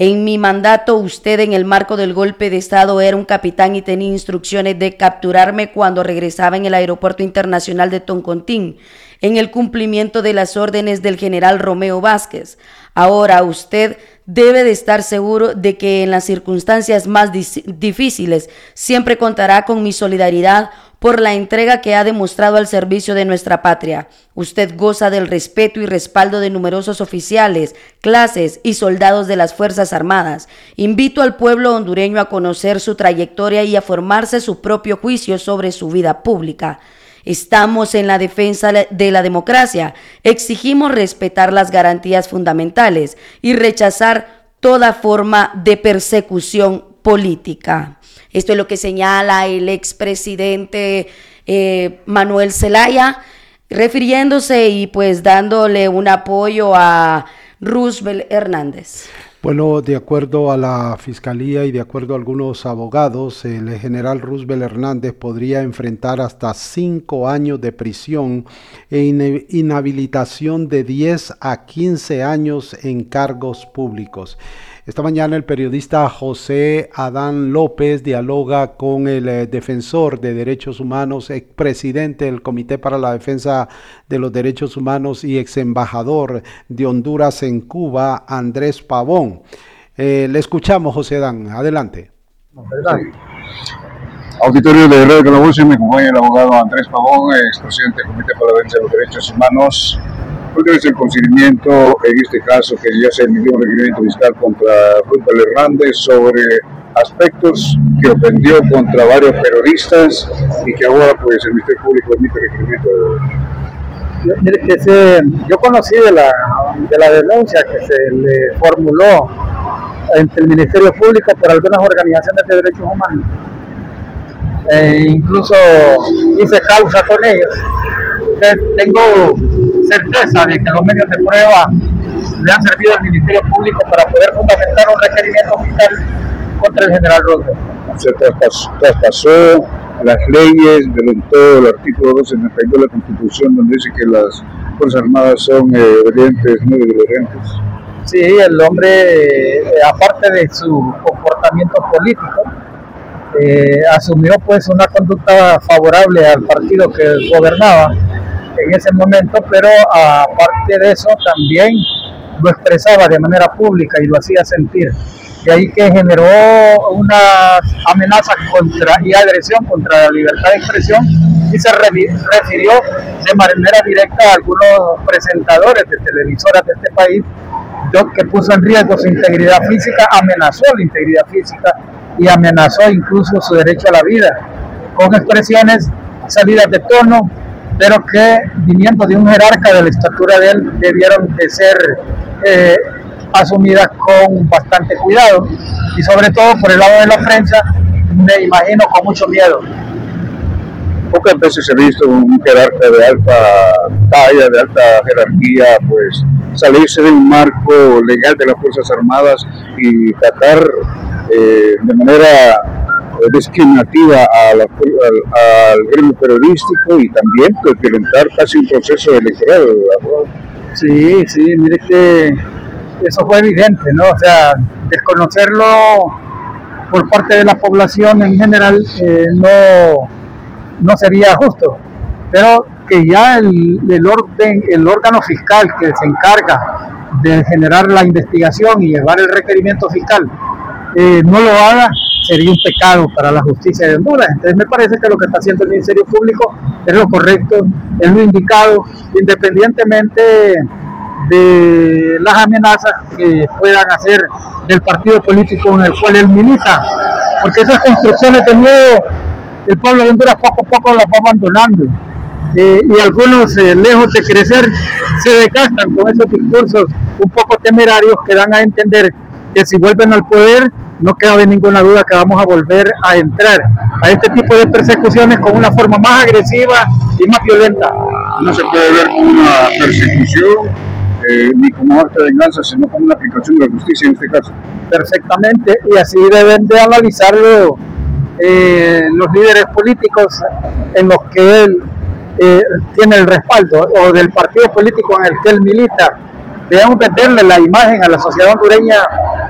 En mi mandato, usted en el marco del golpe de Estado era un capitán y tenía instrucciones de capturarme cuando regresaba en el aeropuerto internacional de Toncontín, en el cumplimiento de las órdenes del general Romeo Vázquez. Ahora usted debe de estar seguro de que en las circunstancias más difíciles siempre contará con mi solidaridad por la entrega que ha demostrado al servicio de nuestra patria. Usted goza del respeto y respaldo de numerosos oficiales, clases y soldados de las Fuerzas Armadas. Invito al pueblo hondureño a conocer su trayectoria y a formarse su propio juicio sobre su vida pública. Estamos en la defensa de la democracia, exigimos respetar las garantías fundamentales y rechazar toda forma de persecución política. Esto es lo que señala el expresidente Manuel Zelaya, refiriéndose y pues dándole un apoyo a Roosevelt Hernández. Bueno, de acuerdo a la Fiscalía y de acuerdo a algunos abogados, el general Roosevelt Hernández podría enfrentar hasta 5 años de prisión e inhabilitación de 10 a 15 años en cargos públicos. Esta mañana el periodista José Adán López dialoga con el defensor de derechos humanos, expresidente del Comité para la Defensa de los Derechos Humanos y exembajador de Honduras en Cuba, Andrés Pavón. Le escuchamos, José Adán. Adelante. Sí. Auditorio de Radio Calabozo, me acompaña el abogado Andrés Pavón, expresidente del Comité para la Defensa de los Derechos Humanos. ¿Cuál es el procedimiento en este caso que ya se emitió un requerimiento fiscal contra Roosevelt Hernández sobre aspectos que ofendió contra varios periodistas y que ahora pues el Ministerio Público emite requerimiento? Mire que yo conocí de la denuncia que se le formuló ante el Ministerio Público por algunas organizaciones de derechos humanos. Incluso hice causa con ellos. Tengo certeza de que los medios de prueba le han servido al Ministerio Público para poder fundamentar un requerimiento fiscal contra el general Roosevelt. Se traspasó las leyes, violentó el artículo 272 de la Constitución, donde dice que las Fuerzas Armadas son obedientes, no obedientes. Sí, el hombre, aparte de su comportamiento político, asumió pues una conducta favorable al partido que gobernaba en ese momento, pero aparte de eso también lo expresaba de manera pública y lo hacía sentir. De ahí que generó una amenaza y agresión contra la libertad de expresión y se refirió de manera directa a algunos presentadores de televisoras de este país, que puso en riesgo su integridad física, amenazó la integridad física y amenazó incluso su derecho a la vida, con expresiones salidas de tono, pero que viniendo de un jerarca de la estatura de él debieron de ser asumidas con bastante cuidado y sobre todo por el lado de la prensa, me imagino con mucho miedo. Pocas veces he visto un jerarca de alta talla, de alta jerarquía, pues salirse de un marco legal de las Fuerzas Armadas y tratar de manera discriminativa al gremio periodístico y también pues, violentar casi un proceso electoral, ¿verdad? Sí, mire que eso fue evidente, ¿no? O sea, desconocerlo por parte de la población en general no sería justo, pero que ya el órgano fiscal que se encarga de generar la investigación y llevar el requerimiento fiscal no lo haga, sería un pecado para la justicia de Honduras. Entonces me parece que lo que está haciendo el Ministerio Público es lo correcto, es lo indicado, independientemente de las amenazas que puedan hacer del partido político en el cual él milita, porque esas construcciones de miedo el pueblo de Honduras poco a poco las va abandonando y algunos lejos de crecer se desgastan con esos discursos un poco temerarios que dan a entender que si vuelven al poder no cabe ninguna duda que vamos a volver a entrar a este tipo de persecuciones con una forma más agresiva y más violenta. No se puede ver como una persecución ni como acta de venganza, sino como una aplicación de la justicia en este caso. Perfectamente, y así deben de analizarlo los líderes políticos en los que él tiene el respaldo, o del partido político en el que él milita. Debemos venderle la imagen a la sociedad hondureña